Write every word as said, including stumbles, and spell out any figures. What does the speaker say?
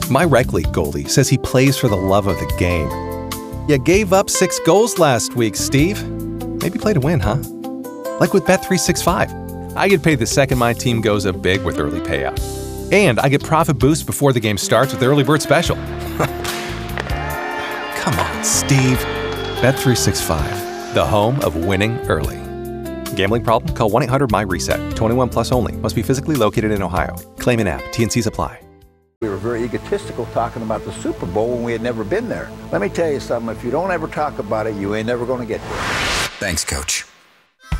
My rec league goalie says he plays for the love of the game. You gave up six goals last week, Steve. Maybe play to win, huh? Like with Bet three sixty-five. I get paid the second my team goes up big with early payout. And I get profit boosts before the game starts with the Early Bird Special. Come on, Steve. Bet three sixty-five, the home of winning early. Gambling problem? Call one eight hundred my reset. twenty-one plus only. Must be physically located in Ohio. Claim in app. T N Cs apply. We were very egotistical talking about the Super Bowl when we had never been there. Let me tell you something. If you don't ever talk about it, you ain't never going to get there. Thanks, Coach.